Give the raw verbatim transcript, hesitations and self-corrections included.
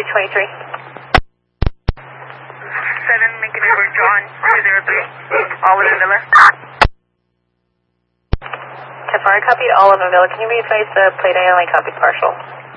twenty-three. seven, making over John, two zero three, Olive and Villa. ten four, I copied Olive and Villa. Can you rephrase the plate? I only copied partial.